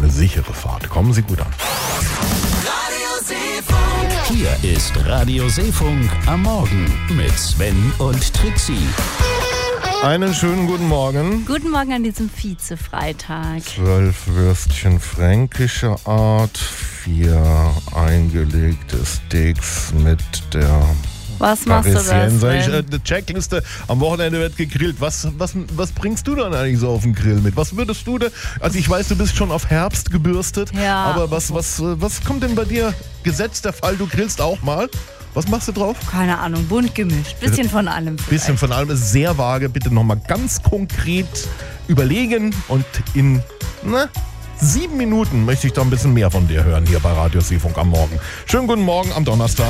eine sichere Fahrt. Kommen Sie gut an. Hier ist Radio Seefunk am Morgen mit Sven und Trixie. Einen schönen guten Morgen. Guten Morgen an diesem Vize-Freitag. 12 Würstchen fränkischer Art, 4 eingelegte Steaks mit der Was machst du da, Sven? Eine Checkliste, am Wochenende wird gegrillt. Was bringst du dann eigentlich so auf den Grill mit? Was würdest du da, also ich weiß, du bist schon auf Herbst gebürstet, Ja. aber was kommt denn bei dir? Gesetzt der Fall, du grillst auch mal. Was machst du drauf? Keine Ahnung, bunt gemischt. Bisschen von allem. Bisschen von allem, ist sehr vage. Bitte nochmal ganz konkret überlegen und in 7 Minuten möchte ich da ein bisschen mehr von dir hören hier bei Radio Seefunk am Morgen. Schönen guten Morgen am Donnerstag.